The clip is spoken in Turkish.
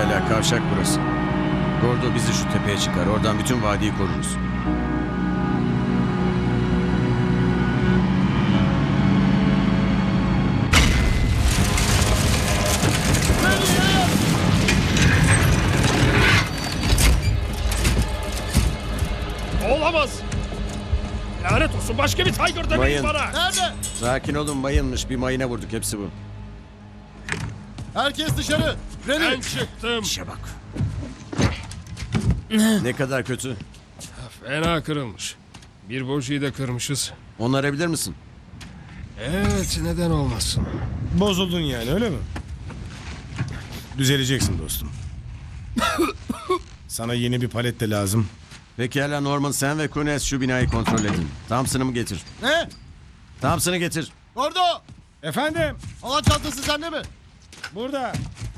Pekala, kavşak burası. Gordo bizi şu tepeye çıkar. Oradan bütün vadiyi koruruz. Olamaz. Lanet olsun, başka bir Tiger demeyin Mayın. bana. Nerede? Sakin olun, mayınmış. Bir mayına vurduk, hepsi bu. Herkes dışarı. Ben Reni. çıktım. İşe bak. Ne kadar kötü. Fena kırılmış. Bir bojiyi de kırmışız. Onarabilir misin? Evet, neden olmasın? Bozuldun yani, öyle mi? Düzeleceksin dostum. Sana yeni bir palet de lazım. Pekala Norman, sen ve Kunes şu binayı kontrol edin. Thompson'ı getir. Ne? Thompson'ı getir. Gordo. Efendim, Halat çantası sende mi? burada.